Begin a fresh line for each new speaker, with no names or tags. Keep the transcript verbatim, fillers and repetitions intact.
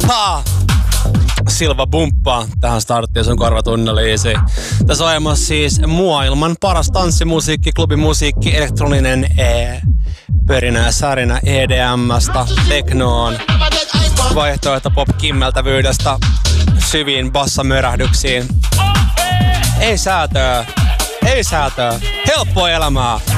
Ha! Silva bumppaa tähän starttiin sun korvatunneliisi. Tässä ohjelmassa siis maailman paras tanssimusiikki, klubimusiikki, elektroninen ee, pörinä ja särinä E D M:stä, teknoon, vaihtoehto pop kimmeltävyydestä, syviin bassamörähdyksiin. Ei säätöä, ei säätöä, helppoa elämää.